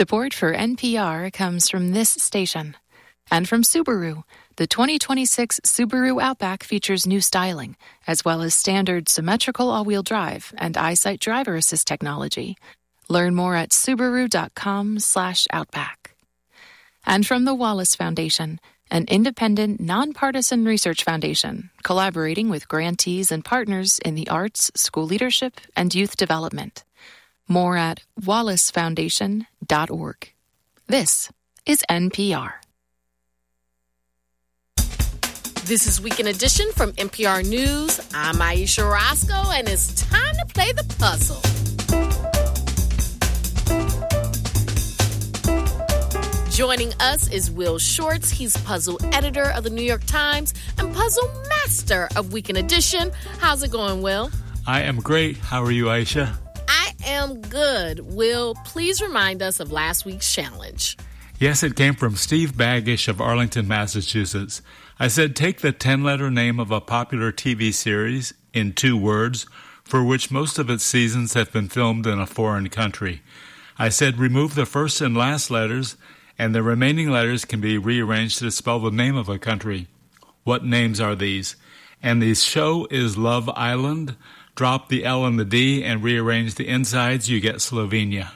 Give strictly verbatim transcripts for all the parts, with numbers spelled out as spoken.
Support for N P R comes from this station. And from Subaru, the twenty twenty-six Subaru Outback features new styling, as well as standard symmetrical all-wheel drive and EyeSight driver assist technology. Learn more at Subaru.com slash Outback. And from the Wallace Foundation, an independent, nonpartisan research foundation collaborating with grantees and partners in the arts, school leadership, and youth development. More at wallace foundation dot org. This is N P R. This is Weekend Edition from N P R News. I'm Aisha Roscoe, and it's time to play the puzzle. Joining us is Will Shortz. He's puzzle editor of the New York Times and puzzle master of Weekend Edition. How's it going, Will? I am great. How are you, Aisha? I am good. Will, please remind us of last week's challenge. Yes, it came from Steve Baggish of Arlington, Massachusetts. I said, take the ten-letter name of a popular T V series in two words for which most of its seasons have been filmed in a foreign country. I said, remove the first and last letters, and the remaining letters can be rearranged to spell the name of a country. What names are these? And the show is Love Island. Drop the L and the D and rearrange the insides, you get Slovenia.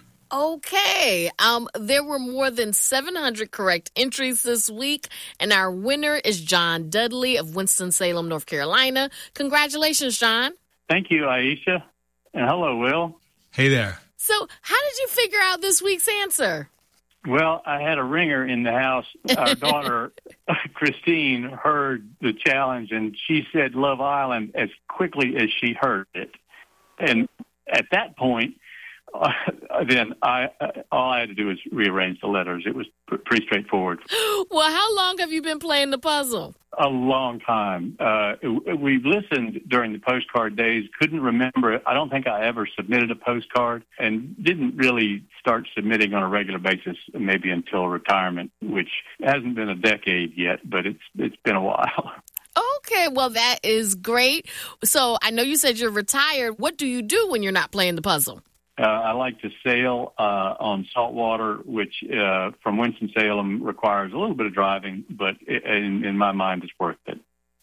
Okay. Um, there were more than seven hundred correct entries this week, and our winner is John Dudley of Winston-Salem, North Carolina. Congratulations, John. Thank you, Aisha. And hello, Will. Hey there. So how did you figure out this week's answer? Well, I had a ringer in the house. Our daughter, Christine, heard the challenge, and she said Love Island as quickly as she heard it. And at that point, uh, then I uh, all I had to do was rearrange the letters. It was pr- pretty straightforward. Well, how long have you been playing the puzzle? A long time. Uh, we listened during the postcard days, couldn't remember it. I don't think I ever submitted a postcard and didn't really start submitting on a regular basis maybe until retirement, which hasn't been a decade yet, but it's it's been a while. Okay, well, that is great. So I know you said you're retired. What do you do when you're not playing the puzzle? Uh, I like to sail uh, on salt water, which uh, from Winston-Salem requires a little bit of driving, but in, in my mind, it's worth it.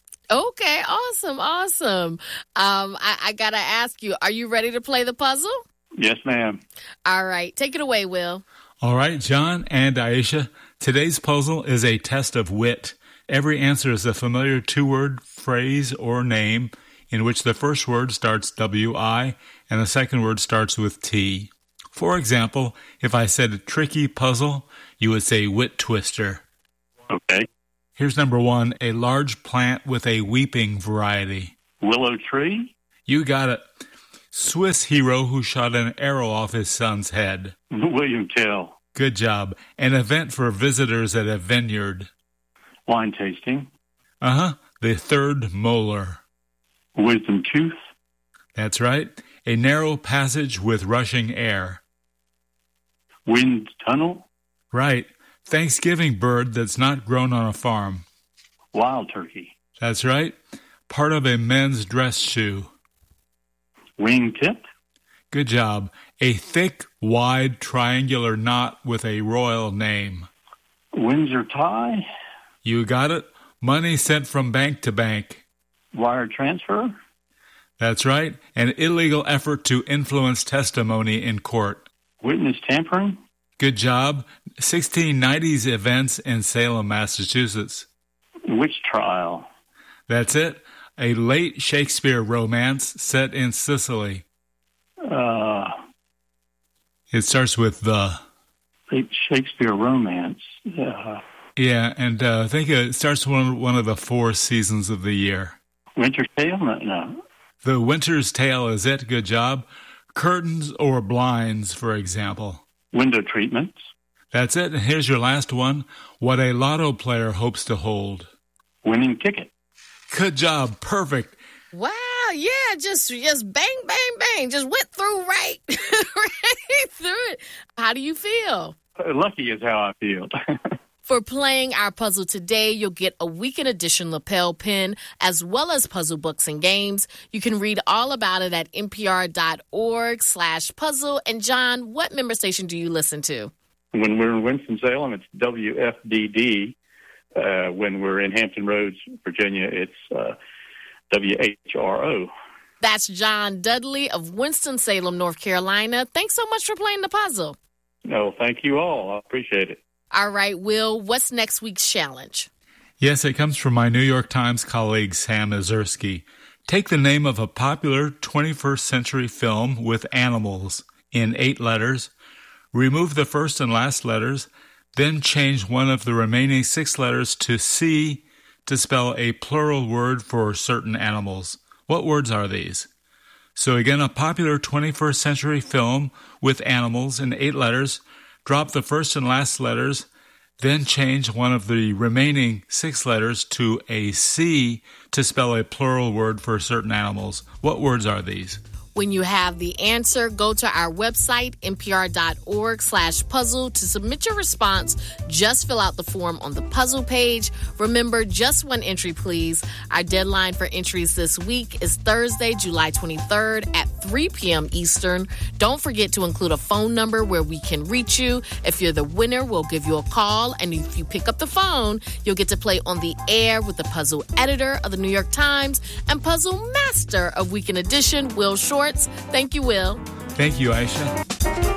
Okay, awesome, awesome. Um, I, I got to ask you, are you ready to play the puzzle? Yes, ma'am. All right, take it away, Will. All right, John and Aisha, today's puzzle is a test of wit. Every answer is a familiar two-word phrase or name in which the first word starts W I and the second word starts with T. For example, if I said a tricky puzzle, you would say wit twister. Okay. Here's number one, a large plant with a weeping variety. Willow tree? You got it. Swiss hero who shot an arrow off his son's head. William Tell. Good job. An event for visitors at a vineyard. Wine tasting. Uh-huh. The third molar. Wisdom tooth. That's right. A narrow passage with rushing air. Wind tunnel. Right. Thanksgiving bird that's not grown on a farm. Wild turkey. That's right. Part of a men's dress shoe. Wing tip. Good job. A thick, wide, triangular knot with a royal name. Windsor tie. You got it. Money sent from bank to bank. Wire transfer. That's right. An illegal effort to influence testimony in court. Witness tampering. Good job. sixteen nineties events in Salem, Massachusetts. Witch trial. That's it. A late Shakespeare romance set in Sicily. Uh, it starts with the. Late Shakespeare romance. Uh, yeah, and uh, I think it starts one, one of the four seasons of the year. Winter's Tale? No, no. The Winter's Tale is it. Good job. Curtains or blinds, for example. Window treatments. That's it. And here's your last one. What a lotto player hopes to hold. Winning ticket. Good job. Perfect. Wow. Yeah. Just, just bang, bang, bang. Just went through right, right through it. How do you feel? Lucky is how I feel. For playing our puzzle today, you'll get a Weekend Edition lapel pin, as well as puzzle books and games. You can read all about it at npr.org slash puzzle. And John, what member station do you listen to? When we're in Winston-Salem, it's W F D D. Uh, when we're in Hampton Roads, Virginia, it's uh, W H R O. That's John Dudley of Winston-Salem, North Carolina. Thanks so much for playing the puzzle. No, thank you all. I appreciate it. All right, Will, what's next week's challenge? Yes, it comes from my New York Times colleague, Sam Mazursky. Take the name of a popular twenty-first century film with animals in eight letters, remove the first and last letters, then change one of the remaining six letters to C to spell a plural word for certain animals. What words are these? So again, a popular twenty-first century film with animals in eight letters, drop the first and last letters, then change one of the remaining six letters to a C to spell a plural word for certain animals. What words are these? When you have the answer, go to our website, npr.org slash puzzle to submit your response. Just fill out the form on the puzzle page. Remember, just one entry, please. Our deadline for entries this week is Thursday, July twenty-third at three p.m. Eastern. Don't forget to include a phone number where we can reach you. If you're the winner, we'll give you a call. And if you pick up the phone, you'll get to play on the air with the puzzle editor of the New York Times and puzzle master of Weekend Edition, Will Short. Thank you, Will. Thank you, Aisha.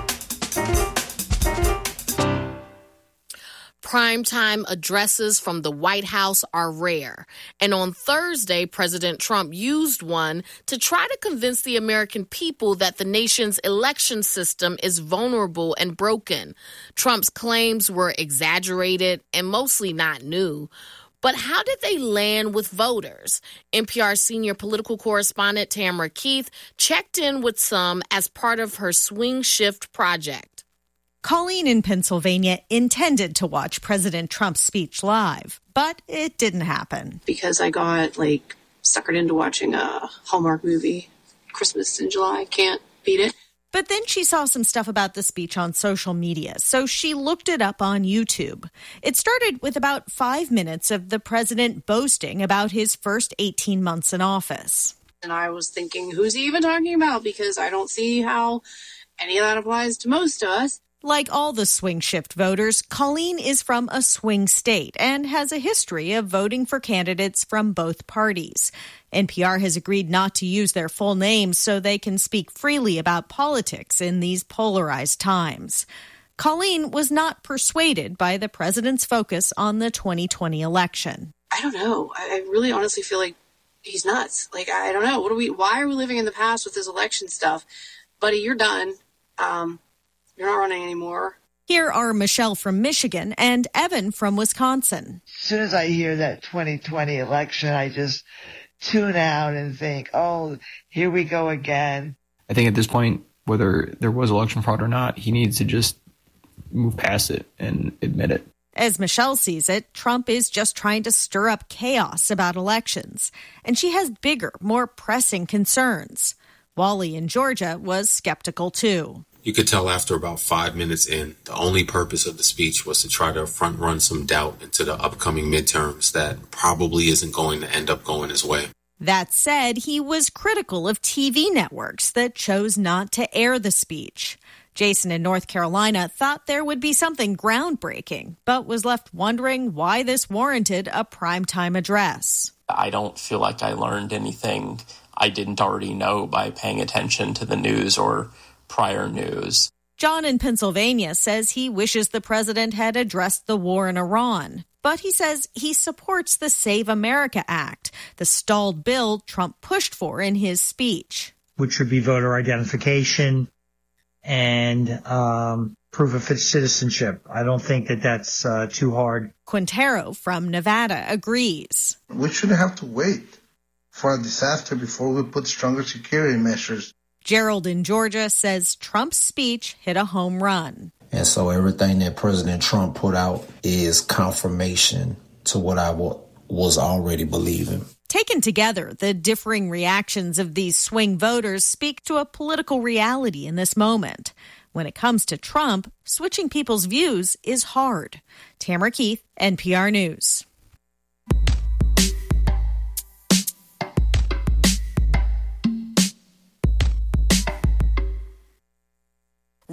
Primetime addresses from the White House are rare. And on Thursday, President Trump used one to try to convince the American people that the nation's election system is vulnerable and broken. Trump's claims were exaggerated and mostly not new. But how did they land with voters? N P R senior political correspondent Tamara Keith checked in with some as part of her Swing Shift project. Colleen in Pennsylvania intended to watch President Trump's speech live, but it didn't happen. Because I got, like, suckered into watching a Hallmark movie, Christmas in July. Can't beat it. But then she saw some stuff about the speech on social media, so she looked it up on YouTube. It started with about five minutes of the president boasting about his first eighteen months in office. And I was thinking, who's he even talking about? Because I don't see how any of that applies to most of us. Like all the swing shift voters, Colleen is from a swing state and has a history of voting for candidates from both parties. N P R has agreed not to use their full names so they can speak freely about politics in these polarized times. Colleen was not persuaded by the president's focus on the twenty twenty election. I don't know. I really honestly feel like he's nuts. Like, I don't know. What are we? Why are we living in the past with this election stuff? Buddy, you're done. Um, you're not running anymore. Here are Michelle from Michigan and Evan from Wisconsin. As soon as I hear that twenty twenty election, I just tune out and think, oh, here we go again. I think at this point, whether there was election fraud or not, he needs to just move past it and admit it. As Michelle sees it, Trump is just trying to stir up chaos about elections, and she has bigger, more pressing concerns. Wally in Georgia was skeptical, too. You could tell after about five minutes in, the only purpose of the speech was to try to front run some doubt into the upcoming midterms that probably isn't going to end up going his way. That said, he was critical of T V networks that chose not to air the speech. Jason in North Carolina thought there would be something groundbreaking, but was left wondering why this warranted a primetime address. I don't feel like I learned anything I didn't already know by paying attention to the news or prior news. John in Pennsylvania says he wishes the president had addressed the war in Iran, but he says he supports the Save America Act, the stalled bill Trump pushed for in his speech. Which would be voter identification and um, proof of citizenship. I don't think that that's uh, too hard. Quintero from Nevada agrees. We shouldn't have to wait for a disaster before we put stronger security measures. Gerald in Georgia says Trump's speech hit a home run. And so everything that President Trump put out is confirmation to what I w- was already believing. Taken together, the differing reactions of these swing voters speak to a political reality in this moment. When it comes to Trump, switching people's views is hard. Tamara Keith, N P R News.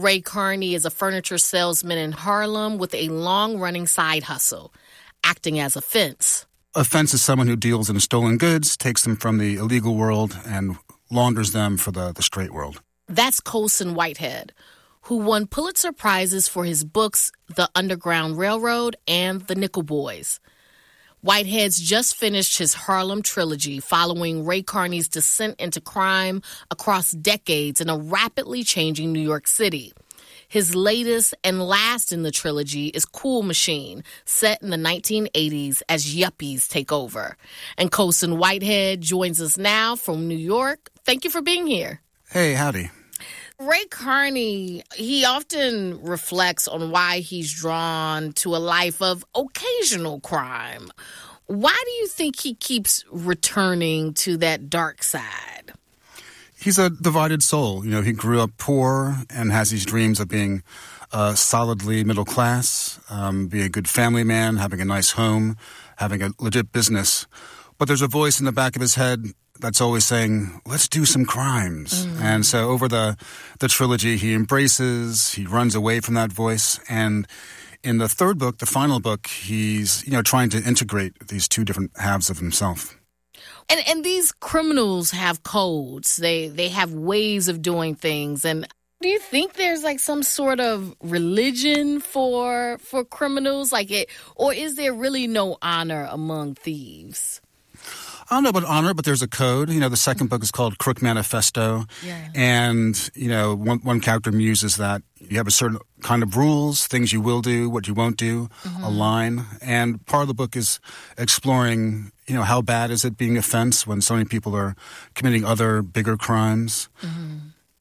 Ray Carney is a furniture salesman in Harlem with a long-running side hustle, acting as a fence. A fence is someone who deals in stolen goods, takes them from the illegal world, and launders them for the, the straight world. That's Colson Whitehead, who won Pulitzer Prizes for his books The Underground Railroad and The Nickel Boys. Whitehead's just finished his Harlem trilogy following Ray Carney's descent into crime across decades in a rapidly changing New York City. His latest and last in the trilogy is Cool Machine, set in the nineteen eighties as yuppies take over. And Colson Whitehead joins us now from New York. Thank you for being here. Hey, howdy. Ray Carney, he often reflects on why he's drawn to a life of occasional crime. Why do you think he keeps returning to that dark side? He's a divided soul. You know, he grew up poor and has these dreams of being uh, solidly middle class, um, being a good family man, having a nice home, having a legit business. But there's a voice in the back of his head that's always saying, let's do some crimes. Mm. And so over the, the trilogy, he embraces, he runs away from that voice. And in the third book, the final book, he's, you know, trying to integrate these two different halves of himself. And and these criminals have codes. They they have ways of doing things. And do you think there's like some sort of religion for for criminals? Like it, or is there really no honor among thieves? I don't know about honor, but there's a code. You know, the second book is called Crook Manifesto. Yeah. And, you know, one, one character muses that you have a certain kind of rules, things you will do, what you won't do, mm-hmm. a line. And part of the book is exploring, you know, how bad is it being a fence when so many people are committing other bigger crimes. Mm-hmm.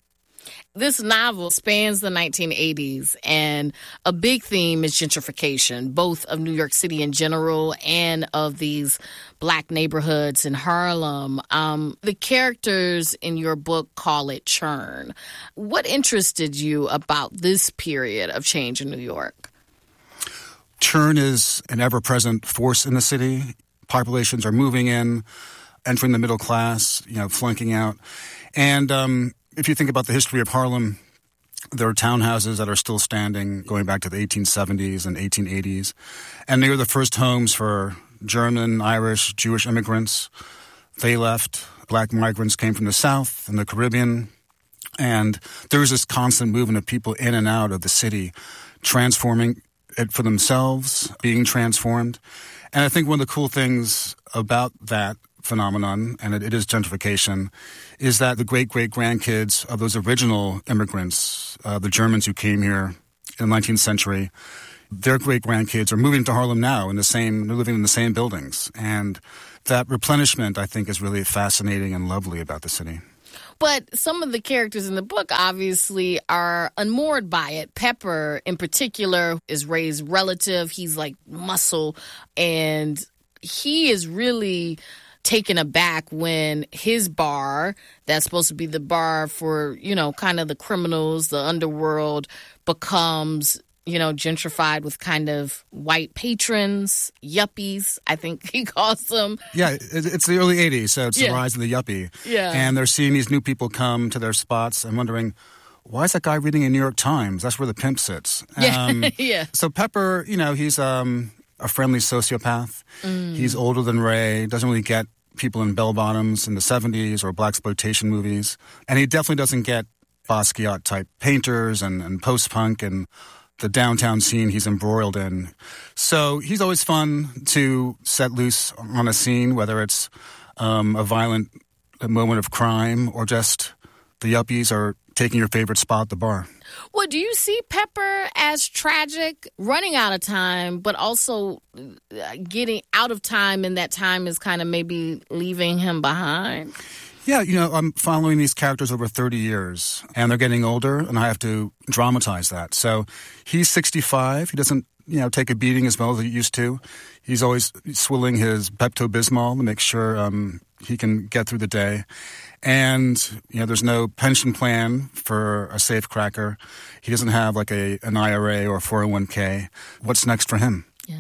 This novel spans the nineteen eighties, and a big theme is gentrification, both of New York City in general and of these black neighborhoods in Harlem. Um, the characters in your book call it churn. What interested you about this period of change in New York? Churn is an ever-present force in the city. Populations are moving in, entering the middle class, you know, flunking out. And um if you think about the history of Harlem, there are townhouses that are still standing going back to the eighteen seventies and eighteen eighties. And they were the first homes for German, Irish, Jewish immigrants. They left. Black migrants came from the South and the Caribbean. And there was this constant movement of people in and out of the city, transforming it for themselves, being transformed. And I think one of the cool things about that phenomenon, and it, it is gentrification, is that the great-great-grandkids of those original immigrants, uh, the Germans who came here in the nineteenth century, their great-grandkids are moving to Harlem now in the same, they're living in the same buildings. And that replenishment, I think, is really fascinating and lovely about the city. But some of the characters in the book obviously are unmoored by it. Pepper, in particular, is Ray's relative. He's like muscle, and he is really taken aback when his bar, that's supposed to be the bar for, you know, kind of the criminals, the underworld, becomes, you know, gentrified with kind of white patrons, yuppies, I think he calls them. Yeah, it's the early eighties, so it's yeah. the rise of the yuppie. Yeah. And they're seeing these new people come to their spots and wondering, why is that guy reading a New York Times? That's where the pimp sits. Yeah, um, yeah. So Pepper, you know, he's um, a friendly sociopath. Mm. He's older than Ray, doesn't really get people in bell-bottoms in the seventies or blaxploitation movies. And he definitely doesn't get Basquiat-type painters and, and post-punk and the downtown scene he's embroiled in. So he's always fun to set loose on a scene, whether it's um, a violent a moment of crime or just the yuppies are taking your favorite spot at the bar. Well, do you see Pepper as tragic, running out of time, but also getting out of time, and that time is kind of maybe leaving him behind? Yeah, you know, I'm following these characters over thirty years, and they're getting older, and I have to dramatize that. So he's sixty-five. He doesn't, you know, take a beating as well as he used to. He's always swilling his Pepto-Bismol to make sure um, he can get through the day. And, you know, there's no pension plan for a safecracker. He doesn't have like a an I R A or a four oh one k. What's next for him? Yeah.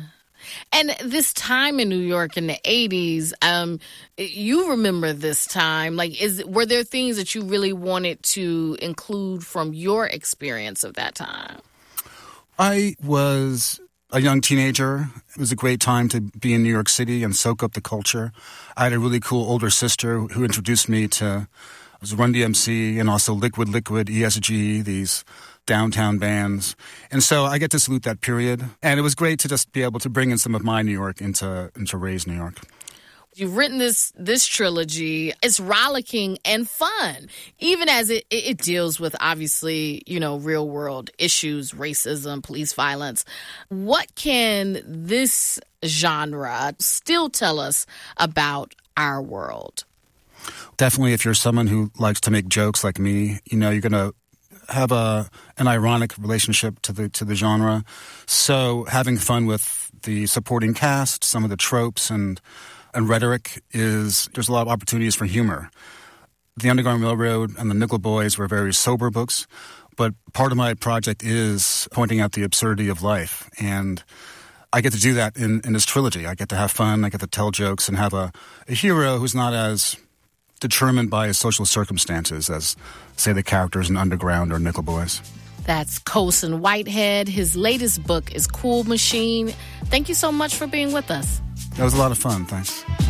And this time in New York in the eighties, um, you remember this time. Like, is were there things that you really wanted to include from your experience of that time? I was a young teenager. It was a great time to be in New York City and soak up the culture. I had a really cool older sister who introduced me to it was Run D M C and also Liquid Liquid, E S G, these downtown bands. And so I get to salute that period. And it was great to just be able to bring in some of my New York into, into Ray's New York. You've written this this trilogy. It's rollicking and fun, even as it, it deals with, obviously, you know, real world issues, racism, police violence. What can this genre still tell us about our world? Definitely, if you're someone who likes to make jokes like me, you know, you're going to have a an ironic relationship to the to the genre. So having fun with the supporting cast, some of the tropes and and rhetoric is there's a lot of opportunities for humor. The Underground Railroad and the Nickel Boys were very sober books, but part of my project is pointing out the absurdity of life. And I get to do that in, in this trilogy. I get to have fun, I get to tell jokes and have a, a hero who's not as determined by his social circumstances as, say, the characters in Underground or Nickel Boys. That's Colson Whitehead. His latest book is Cool Machine. Thank you so much for being with us. That was a lot of fun. Thanks.